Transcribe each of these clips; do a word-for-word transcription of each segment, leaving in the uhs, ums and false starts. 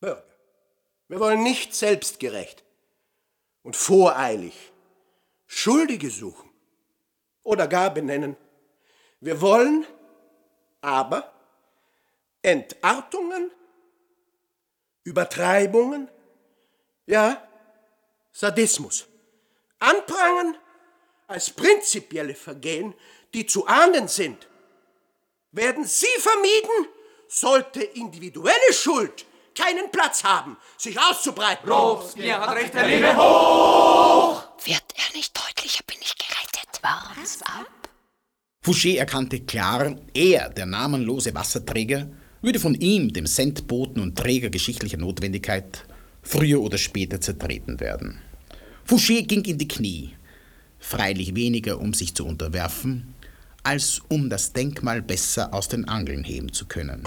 Bürger. Wir wollen nicht selbstgerecht und voreilig Schuldige suchen oder gar benennen. Wir wollen aber Entartungen, Übertreibungen, ja, Sadismus anprangern als prinzipielle Vergehen, die zu ahnden sind. Werden sie vermieden, sollte individuelle Schuld keinen Platz haben, sich auszubreiten. Robespierre hat recht, der Liebe hoch! Wird er nicht deutlicher, bin ich gerettet. Wart's ab. Fouché erkannte klar, er, der namenlose Wasserträger, würde von ihm, dem Sendboten und Träger geschichtlicher Notwendigkeit, früher oder später zertreten werden. Fouché ging in die Knie, freilich weniger, um sich zu unterwerfen, als um das Denkmal besser aus den Angeln heben zu können.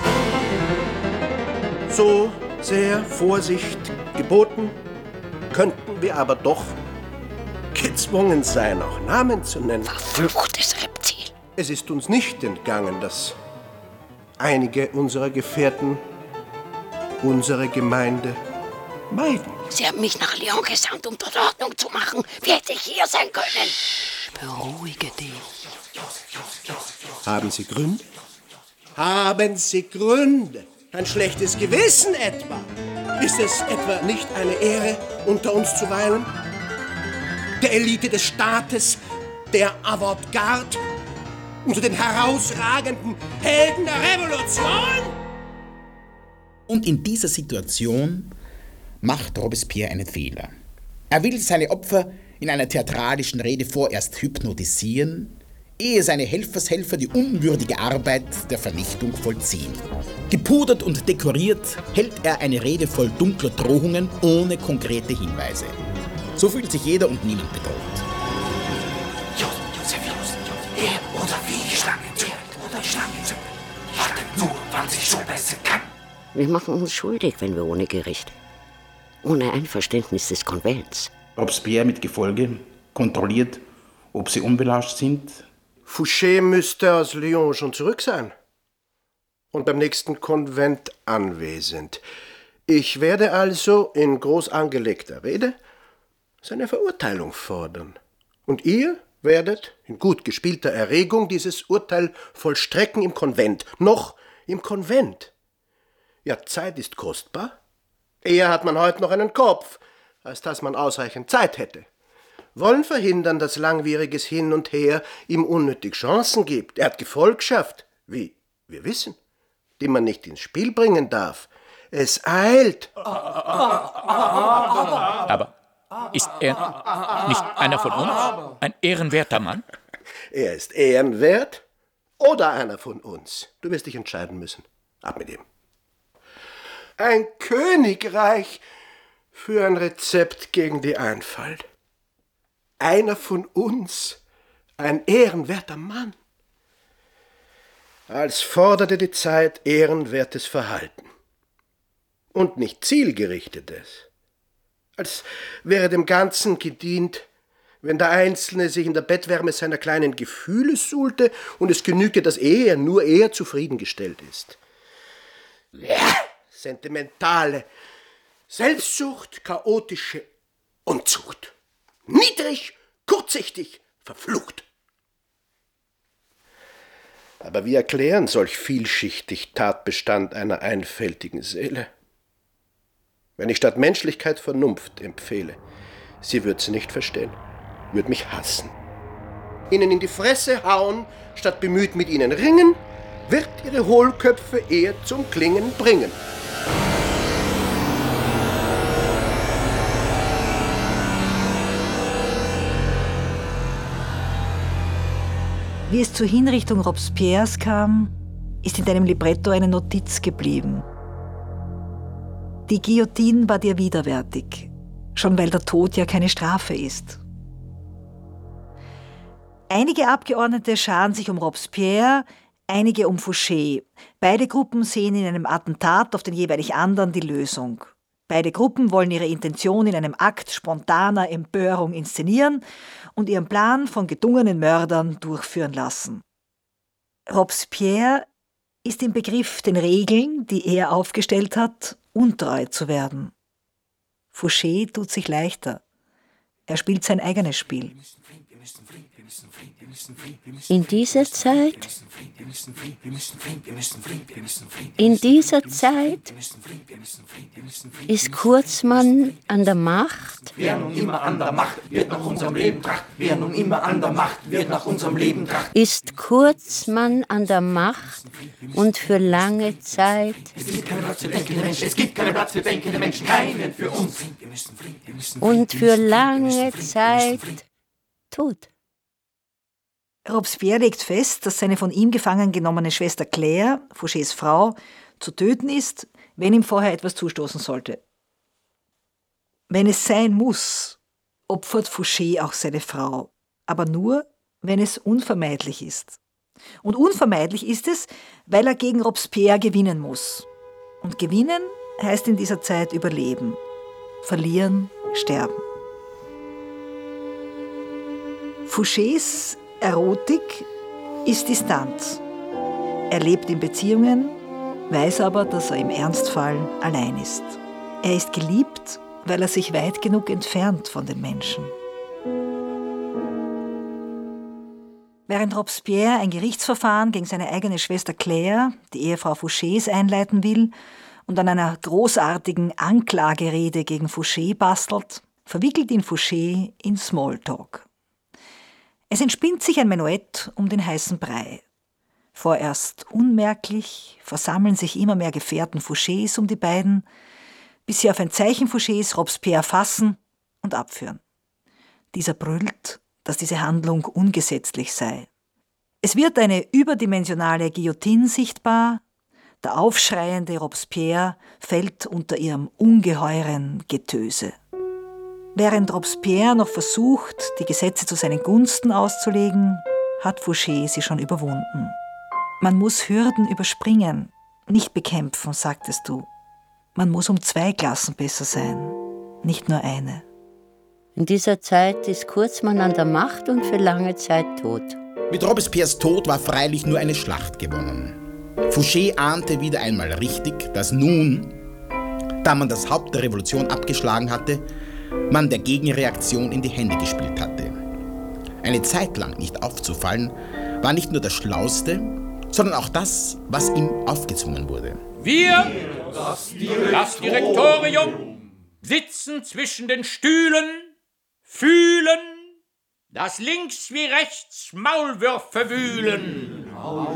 So sehr Vorsicht geboten, könnten wir aber doch gezwungen sein, auch Namen zu nennen. Verfluchtes Reptil. Es ist uns nicht entgangen, dass einige unserer Gefährten unsere Gemeinde meiden. Sie haben mich nach Lyon gesandt, um dort Ordnung zu machen. Wie hätte ich hier sein können? Beruhige dich. Haben Sie Gründe? Haben Sie Gründe? Ein schlechtes Gewissen etwa? Ist es etwa nicht eine Ehre, unter uns zu weilen? Der Elite des Staates, der Avantgarde, unter den herausragenden Helden der Revolution? Und in dieser Situation macht Robespierre einen Fehler. Er will seine Opfer in einer theatralischen Rede vorerst hypnotisieren, ehe seine Helfershelfer die unwürdige Arbeit der Vernichtung vollziehen. Gepudert und dekoriert hält er eine Rede voll dunkler Drohungen ohne konkrete Hinweise. So fühlt sich jeder und niemand bedroht. Josephus, er oder wie Schlangenzüge oder Schlangenzüge. Wartet nur, wann sich so besser kann. Wir machen uns schuldig, wenn wir ohne Gericht, ohne Einverständnis des Konvents. Robespierre mit Gefolge kontrolliert, ob sie unbelastet sind. Fouché müsste aus Lyon schon zurück sein und beim nächsten Konvent anwesend. Ich werde also in groß angelegter Rede seine Verurteilung fordern. Und ihr werdet in gut gespielter Erregung dieses Urteil vollstrecken im Konvent. Noch im Konvent. Ja, Zeit ist kostbar. Eher hat man heute noch einen Kopf, als dass man ausreichend Zeit hätte. Wollen verhindern, dass langwieriges Hin und Her ihm unnötig Chancen gibt. Er hat Gefolgschaft, wie wir wissen, die man nicht ins Spiel bringen darf. Es eilt. Aber ist er nicht einer von uns? Ein ehrenwerter Mann? Er ist ehrenwert oder einer von uns. Du wirst dich entscheiden müssen. Ab mit ihm. Ein Königreich für ein Rezept gegen die Einfalt. Einer von uns, ein ehrenwerter Mann. Als forderte die Zeit ehrenwertes Verhalten und nicht zielgerichtetes. Als wäre dem Ganzen gedient, wenn der Einzelne sich in der Bettwärme seiner kleinen Gefühle suhlte und es genügte, dass er, nur er zufriedengestellt ist. Ja, sentimentale Selbstsucht, chaotische Unzucht. Niedrig, kurzsichtig, verflucht. Aber wie erklären solch vielschichtig Tatbestand einer einfältigen Seele? Wenn ich statt Menschlichkeit Vernunft empfehle, sie wird sie nicht verstehen, wird mich hassen. Ihnen in die Fresse hauen, statt bemüht mit ihnen ringen, wird ihre Hohlköpfe eher zum Klingen bringen. Wie es zur Hinrichtung Robespierres kam, ist in deinem Libretto eine Notiz geblieben. Die Guillotine war dir widerwärtig, schon weil der Tod ja keine Strafe ist. Einige Abgeordnete scharen sich um Robespierre, einige um Fouché. Beide Gruppen sehen in einem Attentat auf den jeweilig anderen die Lösung. Beide Gruppen wollen ihre Intention in einem Akt spontaner Empörung inszenieren und ihren Plan von gedungenen Mördern durchführen lassen. Robespierre ist im Begriff, den Regeln, die er aufgestellt hat, untreu zu werden. Fouché tut sich leichter. Er spielt sein eigenes Spiel. In dieser Zeit, in dieser Zeit ist Kurzmann an der Macht. Wer nun immer an der Macht, wird nach unserem Leben tracht. Wer nun immer an der Macht, wird nach unserem Leben tracht. Ist Kurzmann an der Macht und für lange Zeit. Es gibt keinen Platz für denkende Menschen, es gibt keinen Platz für denkende Menschen, keinen für uns. Und für lange Zeit tot. Robespierre legt fest, dass seine von ihm gefangen genommene Schwester Claire, Fouchés Frau, zu töten ist, wenn ihm vorher etwas zustoßen sollte. Wenn es sein muss, opfert Fouché auch seine Frau, aber nur, wenn es unvermeidlich ist. Und unvermeidlich ist es, weil er gegen Robespierre gewinnen muss. Und gewinnen heißt in dieser Zeit überleben. Verlieren, sterben. Fouchés Erotik ist Distanz. Er lebt in Beziehungen, weiß aber, dass er im Ernstfall allein ist. Er ist geliebt, weil er sich weit genug entfernt von den Menschen. Während Robespierre ein Gerichtsverfahren gegen seine eigene Schwester Claire, die Ehefrau Fouchés, einleiten will und an einer großartigen Anklagerede gegen Fouché bastelt, verwickelt ihn Fouché in Smalltalk. Es entspinnt sich ein Menuett um den heißen Brei. Vorerst unmerklich versammeln sich immer mehr Gefährten Fouchés um die beiden, bis sie auf ein Zeichen Fouchés Robespierre fassen und abführen. Dieser brüllt, dass diese Handlung ungesetzlich sei. Es wird eine überdimensionale Guillotine sichtbar, der aufschreiende Robespierre fällt unter ihrem ungeheuren Getöse. Während Robespierre noch versucht, die Gesetze zu seinen Gunsten auszulegen, hat Fouché sie schon überwunden. Man muss Hürden überspringen, nicht bekämpfen, sagtest du. Man muss um zwei Klassen besser sein, nicht nur eine. In dieser Zeit ist Kurzmann an der Macht und für lange Zeit tot. Mit Robespierres Tod war freilich nur eine Schlacht gewonnen. Fouché ahnte wieder einmal richtig, dass nun, da man das Haupt der Revolution abgeschlagen hatte, man der Gegenreaktion in die Hände gespielt hatte. Eine Zeit lang nicht aufzufallen, war nicht nur das Schlauste, sondern auch das, was ihm aufgezwungen wurde. Wir, das Direktorium, sitzen zwischen den Stühlen, fühlen, dass links wie rechts Maulwürfe wühlen.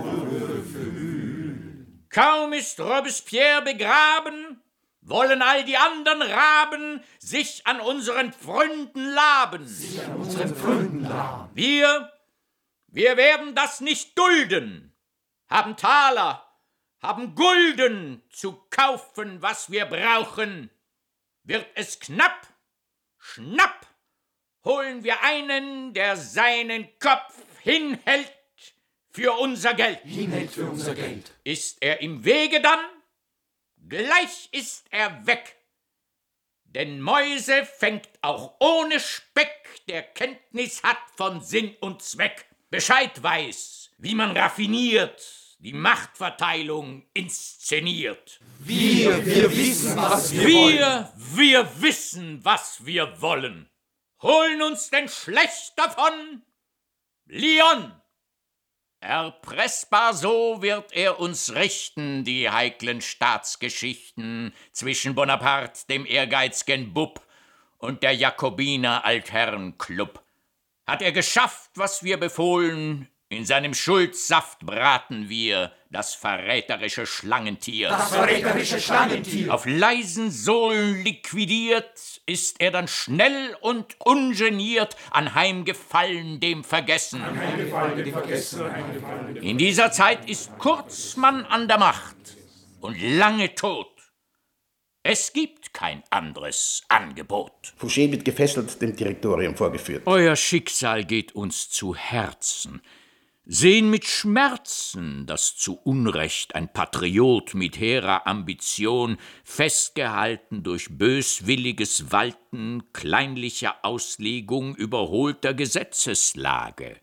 Kaum ist Robespierre begraben, wollen all die anderen Raben sich an unseren Pfründen laben. Sich an unseren Pfründen laben. Wir, wir werden das nicht dulden, haben Taler, haben Gulden zu kaufen, was wir brauchen. Wird es knapp, schnapp, holen wir einen, der seinen Kopf hinhält für unser Geld. Hinhält für unser Geld. Ist er im Wege dann, gleich ist er weg. Denn Mäuse fängt auch ohne Speck, der Kenntnis hat von Sinn und Zweck, Bescheid weiß, wie man raffiniert die Machtverteilung inszeniert. Wir, wir wissen, was wir, wir wollen. Wir wissen, was wir wollen. Holen uns denn schlecht davon? Lyon! Erpressbar so wird er uns richten, die heiklen Staatsgeschichten zwischen Bonaparte, dem ehrgeizigen Bub, und der Jakobiner Altherrenklub. Hat er geschafft, was wir befohlen, in seinem Schuldsaft braten wir das verräterische Schlangentier. Das verräterische Schlangentier. Auf leisen Sohlen liquidiert, ist er dann schnell und ungeniert anheimgefallen dem Vergessen. Anheimgefallen dem Vergessen. Anheimgefallen dem In dieser Zeit ist Kurzmann an der Macht und lange tot. Es gibt kein anderes Angebot. Fouché wird gefesselt dem Direktorium vorgeführt. Euer Schicksal geht uns zu Herzen. Sehen mit Schmerzen, dass zu Unrecht ein Patriot mit hehrer Ambition, festgehalten durch böswilliges Walten kleinlicher Auslegung überholter Gesetzeslage,